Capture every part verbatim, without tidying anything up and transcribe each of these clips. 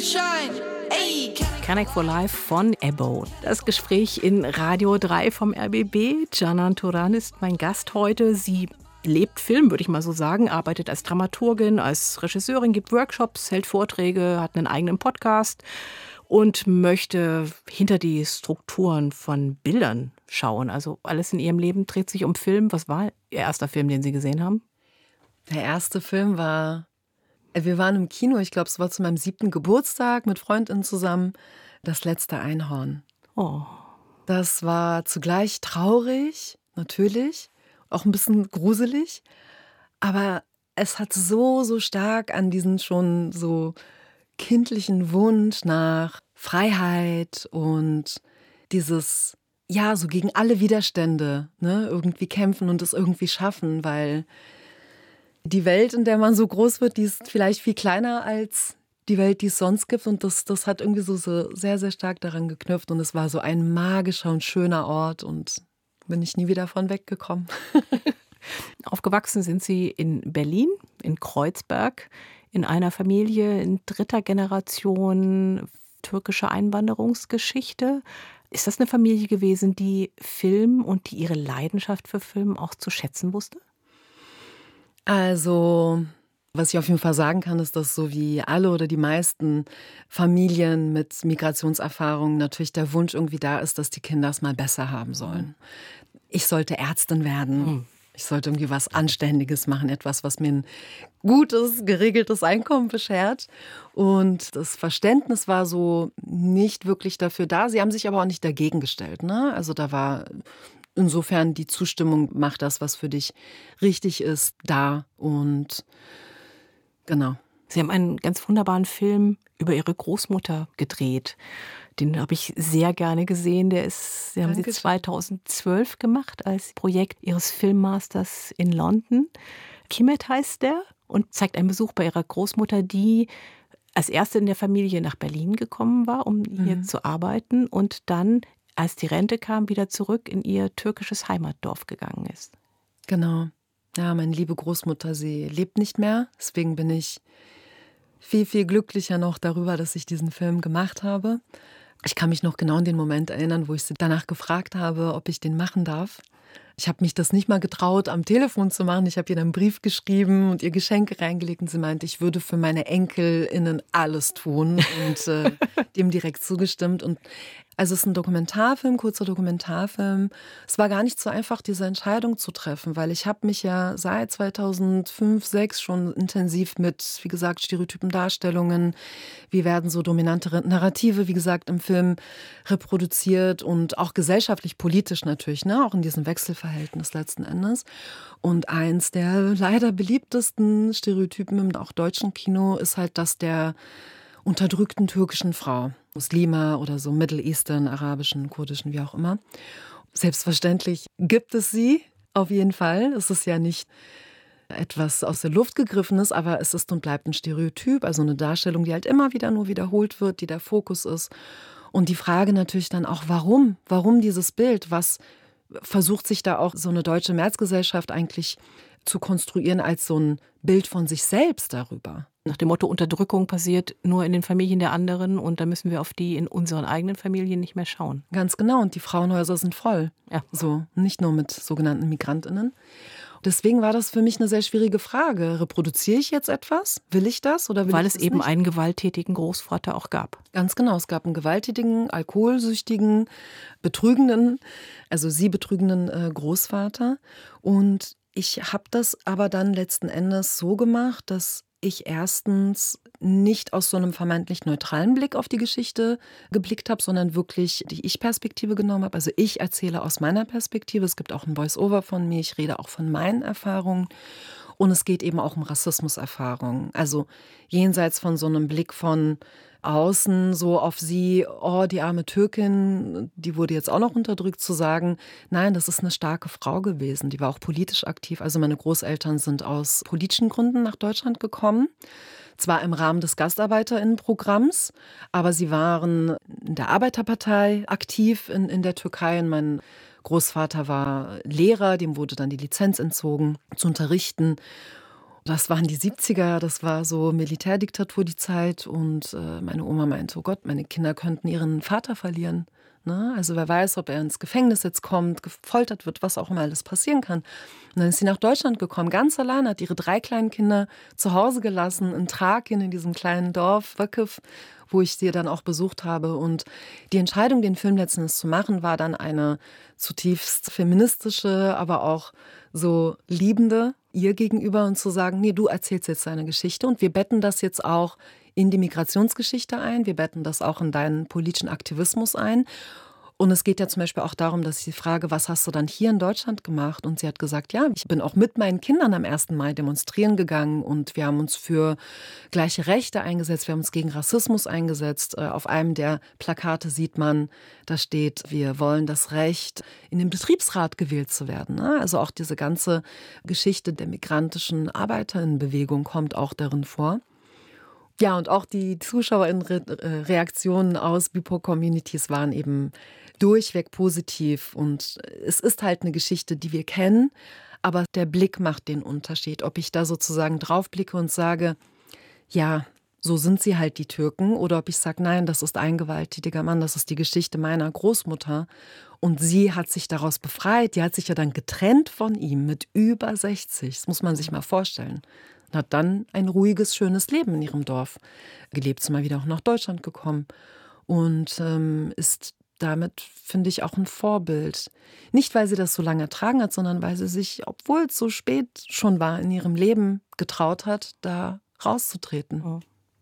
Connect for Life von Ebbo. Das Gespräch in Radio drei vom R B B. Canan Turan ist mein Gast heute. Sie lebt Film, würde ich mal so sagen, arbeitet als Dramaturgin, als Regisseurin, gibt Workshops, hält Vorträge, hat einen eigenen Podcast und möchte hinter die Strukturen von Bildern schauen. Also alles in ihrem Leben dreht sich um Film. Was war Ihr erster Film, den Sie gesehen haben? Der erste Film war, wir waren im Kino, ich glaube, es war zu meinem siebten Geburtstag mit Freundinnen zusammen, Das letzte Einhorn. Oh. Das war zugleich traurig, natürlich, auch ein bisschen gruselig, aber es hat so, so stark an diesen schon so kindlichen Wunsch nach Freiheit und dieses, ja, so gegen alle Widerstände, ne, irgendwie kämpfen und es irgendwie schaffen, weil die Welt, in der man so groß wird, die ist vielleicht viel kleiner als die Welt, die es sonst gibt. Und das, das hat irgendwie so, so sehr, sehr stark daran geknüpft. Und es war so ein magischer und schöner Ort. Und bin ich nie wieder von weggekommen. Aufgewachsen sind Sie in Berlin, in Kreuzberg, in einer Familie in dritter Generation türkische Einwanderungsgeschichte. Ist das eine Familie gewesen, die Film und die ihre Leidenschaft für Film auch zu schätzen wusste? Also, was ich auf jeden Fall sagen kann, ist, dass so wie alle oder die meisten Familien mit Migrationserfahrungen natürlich der Wunsch irgendwie da ist, dass die Kinder es mal besser haben sollen. Ich sollte Ärztin werden. Mhm. Ich sollte irgendwie was Anständiges machen, etwas, was mir ein gutes, geregeltes Einkommen beschert. Und das Verständnis war so nicht wirklich dafür da. Sie haben sich aber auch nicht dagegen gestellt, ne? Also da war insofern die Zustimmung, mach das, was für dich richtig ist, da. Und genau. Sie haben einen ganz wunderbaren Film über Ihre Großmutter gedreht. Den habe ich sehr gerne gesehen. Der ist, den haben Sie zweitausendzwölf gemacht als Projekt Ihres Filmmasters in London. Kimet heißt der und zeigt einen Besuch bei Ihrer Großmutter, die als erste in der Familie nach Berlin gekommen war, um mhm. hier zu arbeiten und dann, als die Rente kam, wieder zurück in ihr türkisches Heimatdorf gegangen ist. Genau. Ja, meine liebe Großmutter, sie lebt nicht mehr. Deswegen bin ich viel, viel glücklicher noch darüber, dass ich diesen Film gemacht habe. Ich kann mich noch genau an den Moment erinnern, wo ich sie danach gefragt habe, ob ich den machen darf. Ich habe mich das nicht mal getraut, am Telefon zu machen. Ich habe ihr einen Brief geschrieben und ihr Geschenke reingelegt. Und sie meinte, ich würde für meine EnkelInnen alles tun. Und äh, dem direkt zugestimmt. Und also es ist ein Dokumentarfilm, kurzer Dokumentarfilm. Es war gar nicht so einfach, diese Entscheidung zu treffen, weil ich habe mich ja seit zweitausendfünf, zweitausendsechs schon intensiv mit, wie gesagt, stereotypen Darstellungen, wie werden so dominante Narrative, wie gesagt, im Film reproduziert und auch gesellschaftlich, politisch natürlich, ne, auch in diesem Wechselverhältnis letzten Endes. Und eins der leider beliebtesten Stereotypen im auch deutschen Kino ist halt das der unterdrückten türkischen Frau. Muslima oder so Middle Eastern, arabischen, kurdischen, wie auch immer. Selbstverständlich gibt es sie, auf jeden Fall. Es ist ja nicht etwas aus der Luft gegriffenes, aber es ist und bleibt ein Stereotyp, also eine Darstellung, die halt immer wieder nur wiederholt wird, die der Fokus ist. Und die Frage natürlich dann auch, warum? Warum dieses Bild? Was versucht sich da auch so eine deutsche Mehrheitsgesellschaft eigentlich zu konstruieren als so ein Bild von sich selbst darüber? Nach dem Motto, Unterdrückung passiert nur in den Familien der anderen und da müssen wir auf die in unseren eigenen Familien nicht mehr schauen. Ganz genau, und die Frauenhäuser sind voll. Ja. So, nicht nur mit sogenannten MigrantInnen. Deswegen war das für mich eine sehr schwierige Frage. Reproduziere ich jetzt etwas? Will ich das oder will Weil ich es eben nicht? einen gewalttätigen Großvater auch gab. Ganz genau, es gab einen gewalttätigen, alkoholsüchtigen, betrügenden, also sie betrügenden äh, Großvater. Und ich habe das aber dann letzten Endes so gemacht, dass ich erstens nicht aus so einem vermeintlich neutralen Blick auf die Geschichte geblickt habe, sondern wirklich die Ich-Perspektive genommen habe. Also ich erzähle aus meiner Perspektive. Es gibt auch ein Voice-Over von mir. Ich rede auch von meinen Erfahrungen. Und es geht eben auch um Rassismuserfahrungen. Also jenseits von so einem Blick von außen so auf sie, oh, die arme Türkin, die wurde jetzt auch noch unterdrückt, zu sagen, nein, das ist eine starke Frau gewesen, die war auch politisch aktiv. Also meine Großeltern sind aus politischen Gründen nach Deutschland gekommen, zwar im Rahmen des GastarbeiterInnenprogramms, aber sie waren in der Arbeiterpartei aktiv in, in der Türkei. Und mein Großvater war Lehrer, dem wurde dann die Lizenz entzogen, zu unterrichten. Das waren die siebziger, das war so Militärdiktatur die Zeit und äh, meine Oma meinte, oh Gott, meine Kinder könnten ihren Vater verlieren. Ne? Also wer weiß, ob er ins Gefängnis jetzt kommt, gefoltert wird, was auch immer alles passieren kann. Und dann ist sie nach Deutschland gekommen, ganz allein, hat ihre drei kleinen Kinder zu Hause gelassen, in Trakien, in diesem kleinen Dorf, Wöckew, wo ich sie dann auch besucht habe. Und die Entscheidung, den Film letzten Endes zu machen, war dann eine zutiefst feministische, aber auch so liebende ihr gegenüber und zu sagen, nee, du erzählst jetzt deine Geschichte und wir betten das jetzt auch in die Migrationsgeschichte ein, wir betten das auch in deinen politischen Aktivismus ein. Und es geht ja zum Beispiel auch darum, dass ich sie frage, was hast du dann hier in Deutschland gemacht? Und sie hat gesagt, ja, ich bin auch mit meinen Kindern am ersten Mai demonstrieren gegangen und wir haben uns für gleiche Rechte eingesetzt, wir haben uns gegen Rassismus eingesetzt. Auf einem der Plakate sieht man, da steht, wir wollen das Recht, in den Betriebsrat gewählt zu werden. Also auch diese ganze Geschichte der migrantischen Arbeiterinnenbewegung kommt auch darin vor. Ja, und auch die ZuschauerInnen-Reaktionen aus B I P O-Communities waren eben durchweg positiv. Und es ist halt eine Geschichte, die wir kennen, aber der Blick macht den Unterschied. Ob ich da sozusagen draufblicke und sage, ja, so sind sie halt die Türken, oder ob ich sage, nein, das ist ein gewalttätiger Mann, das ist die Geschichte meiner Großmutter. Und sie hat sich daraus befreit, die hat sich ja dann getrennt von ihm mit über sechzig. Das muss man sich mal vorstellen. Und hat dann ein ruhiges, schönes Leben in ihrem Dorf gelebt, ist mal wieder auch nach Deutschland gekommen und ähm, ist damit, finde ich, auch ein Vorbild. Nicht, weil sie das so lange ertragen hat, sondern weil sie sich, obwohl es so spät schon war in ihrem Leben, getraut hat, da rauszutreten.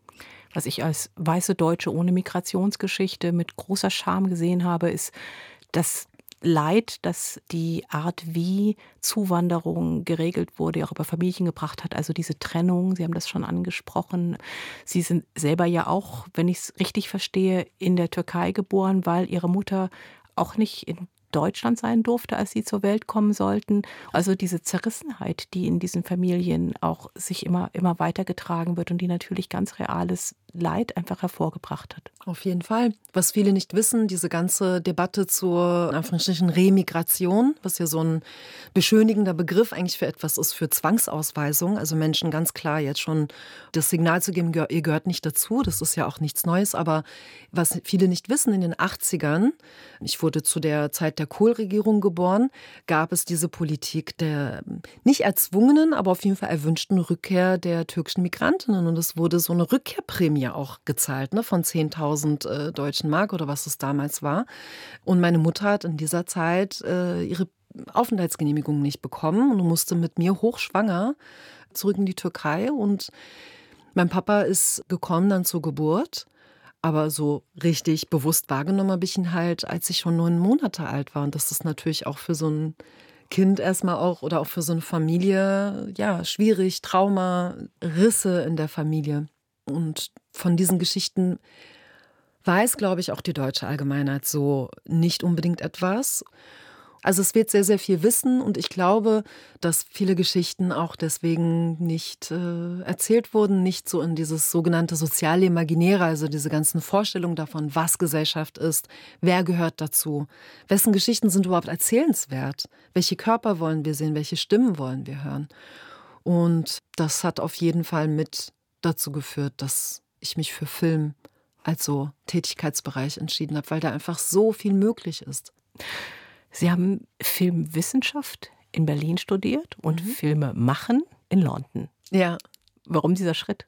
Was ich als weiße Deutsche ohne Migrationsgeschichte mit großer Scham gesehen habe, ist, dass Leid, dass die Art, wie Zuwanderung geregelt wurde, auch über Familien gebracht hat. Also diese Trennung, Sie haben das schon angesprochen. Sie sind selber ja auch, wenn ich es richtig verstehe, in der Türkei geboren, weil Ihre Mutter auch nicht in Deutschland sein durfte, als Sie zur Welt kommen sollten. Also diese Zerrissenheit, die in diesen Familien auch sich immer, immer weitergetragen wird und die natürlich ganz reales Leid einfach hervorgebracht hat. Auf jeden Fall. Was viele nicht wissen, diese ganze Debatte zur Anführungsstrichen Remigration, was ja so ein beschönigender Begriff eigentlich für etwas ist, für Zwangsausweisung, also Menschen ganz klar jetzt schon das Signal zu geben, ihr gehört nicht dazu, das ist ja auch nichts Neues, aber was viele nicht wissen, in den achtzigern, ich wurde zu der Zeit der Kohl-Regierung geboren, gab es diese Politik der nicht erzwungenen, aber auf jeden Fall erwünschten Rückkehr der türkischen Migrantinnen und es wurde so eine Rückkehrprämie auch gezahlt, ne, von zehntausend äh, deutschen Mark oder was es damals war. Und meine Mutter hat in dieser Zeit äh, ihre Aufenthaltsgenehmigung nicht bekommen und musste mit mir hochschwanger zurück in die Türkei. Und mein Papa ist gekommen dann zur Geburt. Aber so richtig bewusst wahrgenommen habe ich ihn halt, als ich schon neun Monate alt war. Und das ist natürlich auch für so ein Kind erstmal auch oder auch für so eine Familie, ja, schwierig, Trauma, Risse in der Familie. Und von diesen Geschichten weiß, glaube ich, auch die deutsche Allgemeinheit so nicht unbedingt etwas. Also es wird sehr, sehr viel wissen und ich glaube, dass viele Geschichten auch deswegen nicht äh, erzählt wurden, nicht so in dieses sogenannte soziale Imaginäre, also diese ganzen Vorstellungen davon, was Gesellschaft ist, wer gehört dazu, wessen Geschichten sind überhaupt erzählenswert, welche Körper wollen wir sehen, welche Stimmen wollen wir hören. Und das hat auf jeden Fall mit dazu geführt, dass ich mich für Film als so Tätigkeitsbereich entschieden habe, weil da einfach so viel möglich ist. Sie haben Filmwissenschaft in Berlin studiert und mhm. Filme machen in London. Ja. Warum dieser Schritt?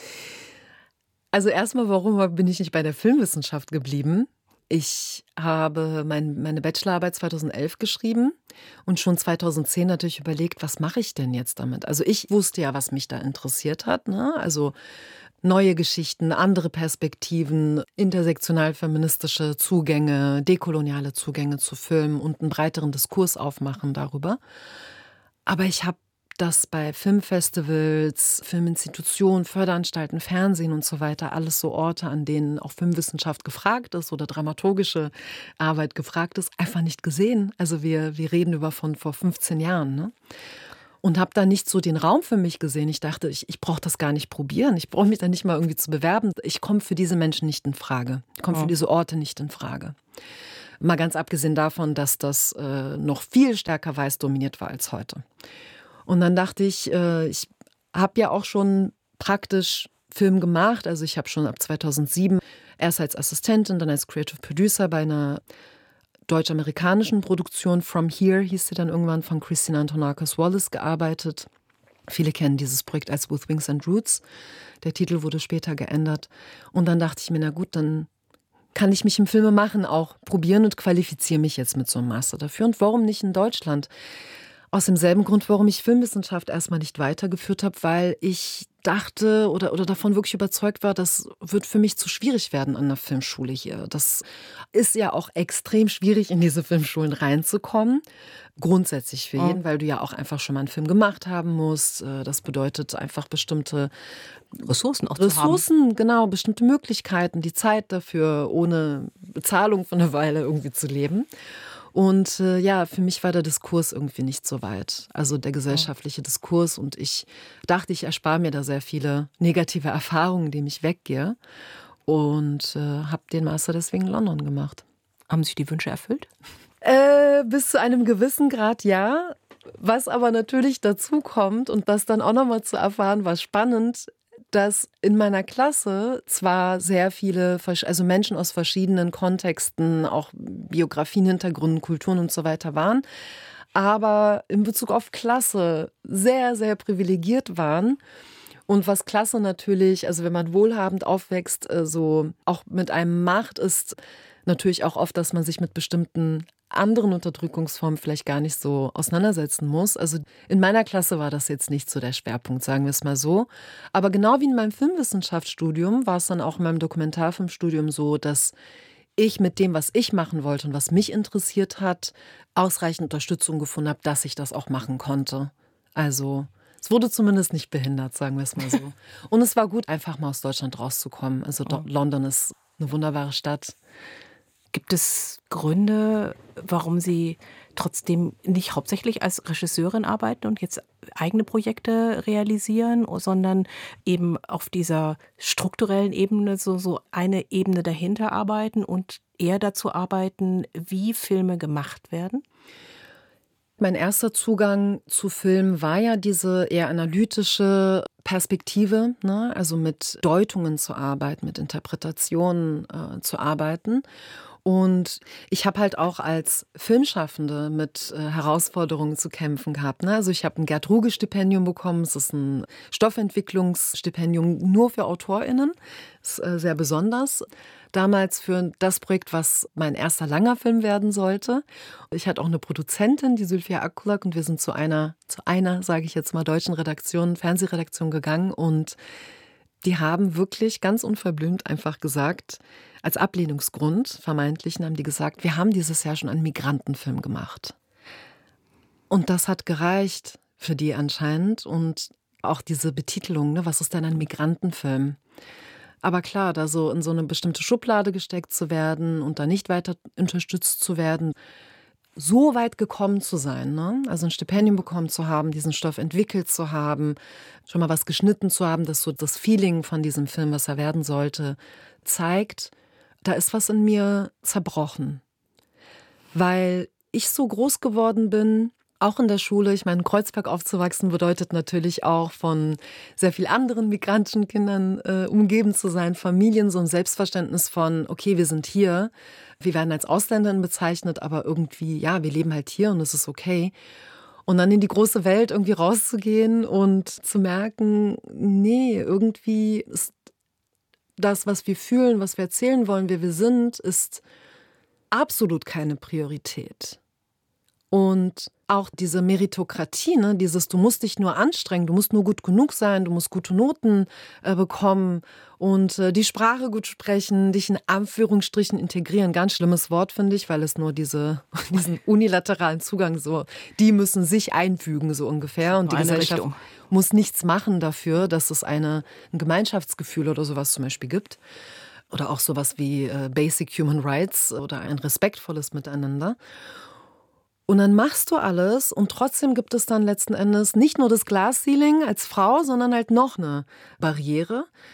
Also erstmal, warum bin ich nicht bei der Filmwissenschaft geblieben? Ich habe mein, meine Bachelorarbeit zweitausendelf geschrieben und schon zweitausendzehn natürlich überlegt, was mache ich denn jetzt damit? Also ich wusste ja, was mich da interessiert hat, ne? Also neue Geschichten, andere Perspektiven, intersektional-feministische Zugänge, dekoloniale Zugänge zu Filmen und einen breiteren Diskurs aufmachen darüber. Aber ich habe das bei Filmfestivals, Filminstitutionen, Förderanstalten, Fernsehen und so weiter, alles so Orte, an denen auch Filmwissenschaft gefragt ist oder dramaturgische Arbeit gefragt ist, einfach nicht gesehen. Also wir, wir reden über von vor fünfzehn Jahren, ne? Und habe da nicht so den Raum für mich gesehen. Ich dachte, ich, ich brauche das gar nicht probieren. Ich brauche mich da nicht mal irgendwie zu bewerben. Ich komme für diese Menschen nicht in Frage. Ich komme für diese Orte nicht in Frage. Mal ganz abgesehen davon, dass das äh, noch viel stärker weiß dominiert war als heute. Und dann dachte ich, äh, ich habe ja auch schon praktisch Film gemacht. Also ich habe schon ab zweitausendsieben erst als Assistentin, dann als Creative Producer bei einer deutsch-amerikanischen Produktion, From Here hieß sie dann irgendwann, von Christina Antonakis-Wallace gearbeitet. Viele kennen dieses Projekt als With Wings and Roots. Der Titel wurde später geändert. Und dann dachte ich mir, na gut, dann kann ich mich im Filmemachen auch probieren und qualifiziere mich jetzt mit so einem Master dafür. Und warum nicht in Deutschland? Aus demselben Grund, warum ich Filmwissenschaft erstmal nicht weitergeführt habe, weil ich dachte oder, oder davon wirklich überzeugt war, das wird für mich zu schwierig werden an der Filmschule hier. Das ist ja auch extrem schwierig, in diese Filmschulen reinzukommen. Grundsätzlich für jeden, weil du ja auch einfach schon mal einen Film gemacht haben musst. Das bedeutet einfach bestimmte Ressourcen auch Ressourcen, zu haben. Genau, bestimmte Möglichkeiten, die Zeit dafür, ohne Bezahlung für eine Weile irgendwie zu leben. Und äh, ja, für mich war der Diskurs irgendwie nicht so weit. Also der gesellschaftliche Diskurs. Und ich dachte, ich erspare mir da sehr viele negative Erfahrungen, indem ich weggehe. Und äh, habe den Master deswegen in London gemacht. Haben sich die Wünsche erfüllt? Äh, bis zu einem gewissen Grad ja. Was aber natürlich dazu kommt und das dann auch nochmal zu erfahren, war spannend, dass in meiner Klasse zwar sehr viele, also Menschen aus verschiedenen Kontexten, auch Biografien, Hintergründen, Kulturen und so weiter waren, aber in Bezug auf Klasse sehr, sehr privilegiert waren. Und was Klasse natürlich, also wenn man wohlhabend aufwächst, so auch mit einem macht, ist natürlich auch oft, dass man sich mit bestimmten anderen Unterdrückungsformen vielleicht gar nicht so auseinandersetzen muss. Also in meiner Klasse war das jetzt nicht so der Schwerpunkt, sagen wir es mal so. Aber genau wie in meinem Filmwissenschaftsstudium war es dann auch in meinem Dokumentarfilmstudium so, dass ich mit dem, was ich machen wollte und was mich interessiert hat, ausreichend Unterstützung gefunden habe, dass ich das auch machen konnte. Also es wurde zumindest nicht behindert, sagen wir es mal so. Und es war gut, einfach mal aus Deutschland rauszukommen. Also oh. London ist eine wunderbare Stadt. Gibt es Gründe, warum Sie trotzdem nicht hauptsächlich als Regisseurin arbeiten und jetzt eigene Projekte realisieren, sondern eben auf dieser strukturellen Ebene so, so eine Ebene dahinter arbeiten und eher dazu arbeiten, wie Filme gemacht werden? Mein erster Zugang zu Film war ja diese eher analytische Perspektive, ne? Also mit Deutungen zu arbeiten, mit Interpretationen äh, zu arbeiten. Und ich habe halt auch als Filmschaffende mit äh, Herausforderungen zu kämpfen gehabt. Ne? Also ich habe ein Gerd-Ruge-Stipendium bekommen. Es ist ein Stoffentwicklungsstipendium nur für AutorInnen. Das ist äh, sehr besonders. Damals für das Projekt, was mein erster langer Film werden sollte. Ich hatte auch eine Produzentin, die Sylvia Akulak, und wir sind zu einer, zu einer, sage ich jetzt mal, deutschen Redaktion, Fernsehredaktion gegangen, und die haben wirklich ganz unverblümt einfach gesagt, als Ablehnungsgrund, vermeintlichen, haben die gesagt, wir haben dieses Jahr schon einen Migrantenfilm gemacht. Und das hat gereicht für die anscheinend. Und auch diese Betitelung, ne, was ist denn ein Migrantenfilm? Aber klar, da so in so eine bestimmte Schublade gesteckt zu werden und da nicht weiter unterstützt zu werden, so weit gekommen zu sein, ne? Also ein Stipendium bekommen zu haben, diesen Stoff entwickelt zu haben, schon mal was geschnitten zu haben, dass so das Feeling von diesem Film, was er werden sollte, zeigt, da ist was in mir zerbrochen. Weil ich so groß geworden bin, auch in der Schule. Ich meine, in Kreuzberg aufzuwachsen bedeutet natürlich auch, von sehr vielen anderen migrantischen Kindern äh, umgeben zu sein, Familien, so ein Selbstverständnis von, okay, wir sind hier, wir werden als Ausländerin bezeichnet, aber irgendwie, ja, wir leben halt hier und es ist okay. Und dann in die große Welt irgendwie rauszugehen und zu merken, nee, irgendwie ist das, was wir fühlen, was wir erzählen wollen, wer wir sind, ist absolut keine Priorität. Und auch diese Meritokratie, ne, dieses, du musst dich nur anstrengen, du musst nur gut genug sein, du musst gute Noten äh, bekommen und äh, die Sprache gut sprechen, dich in Anführungsstrichen integrieren. Ganz schlimmes Wort, finde ich, weil es nur diese, diesen unilateralen Zugang so, die müssen sich einfügen, so ungefähr. Und die Gesellschaft Richtung. muss nichts machen dafür, dass es eine, ein Gemeinschaftsgefühl oder sowas zum Beispiel gibt. Oder auch sowas wie äh, Basic Human Rights oder ein respektvolles Miteinander. Und dann machst du alles und trotzdem gibt es dann letzten Endes nicht nur das Glass Ceiling als Frau, sondern halt noch eine Barriere.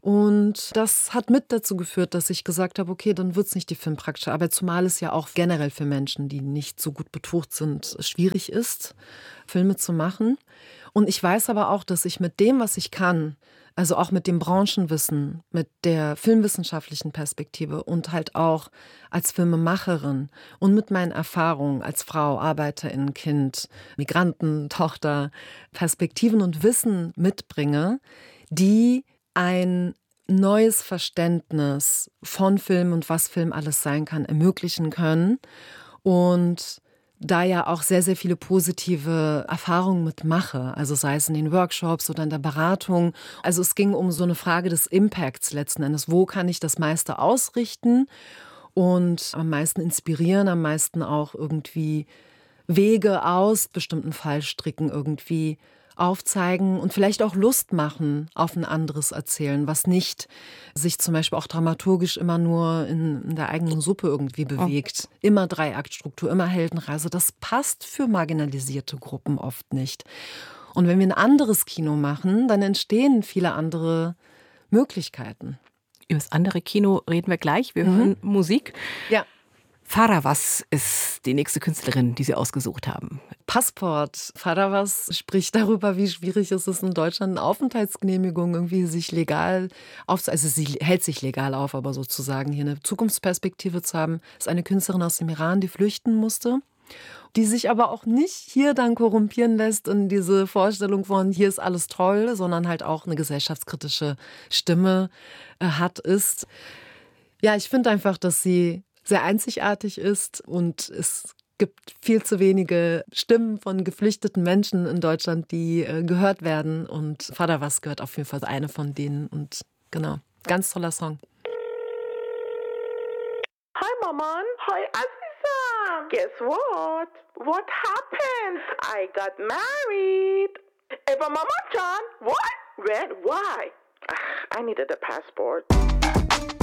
Und das hat mit dazu geführt, dass ich gesagt habe, okay, dann wird es nicht die filmpraktische Arbeit, zumal es ja auch generell für Menschen, die nicht so gut betucht sind, schwierig ist, Filme zu machen. Und ich weiß aber auch, dass ich mit dem, was ich kann, also auch mit dem Branchenwissen, mit der filmwissenschaftlichen Perspektive und halt auch als Filmemacherin und mit meinen Erfahrungen als Frau, Arbeiterin, Kind, Migranten, Tochter, Perspektiven und Wissen mitbringe, die ein neues Verständnis von Film und was Film alles sein kann, ermöglichen können. Und da ja auch sehr, sehr viele positive Erfahrungen mitmache, also sei es in den Workshops oder in der Beratung. Also es ging um so eine Frage des Impacts letzten Endes. Wo kann ich das meiste ausrichten und am meisten inspirieren, am meisten auch irgendwie Wege aus bestimmten Fallstricken irgendwie aufzeigen und vielleicht auch Lust machen auf ein anderes Erzählen, was nicht sich zum Beispiel auch dramaturgisch immer nur in, in der eigenen Suppe irgendwie bewegt. Oh. Immer Dreiaktstruktur, immer Heldenreise. Das passt für marginalisierte Gruppen oft nicht. Und wenn wir ein anderes Kino machen, dann entstehen viele andere Möglichkeiten. Über das andere Kino reden wir gleich. Wir mhm. hören Musik. Ja. Farawas ist die nächste Künstlerin, die Sie ausgesucht haben. Passport. Farawas spricht darüber, wie schwierig es ist, in Deutschland eine Aufenthaltsgenehmigung irgendwie sich legal auf, also sie hält sich legal auf, aber sozusagen hier eine Zukunftsperspektive zu haben. Ist eine Künstlerin aus dem Iran, die flüchten musste, die sich aber auch nicht hier dann korrumpieren lässt in diese Vorstellung von, hier ist alles toll, sondern halt auch eine gesellschaftskritische Stimme äh, hat, ist. Ja, ich finde einfach, dass sie sehr einzigartig ist und es gibt viel zu wenige Stimmen von geflüchteten Menschen in Deutschland, die äh, gehört werden und Farawas gehört auf jeden Fall eine von denen und genau, ganz toller Song. Hi Maman, hi Aziza. Guess what? What happened? I got married. Eva Mama John, what? When? Why? Ugh, I needed a passport.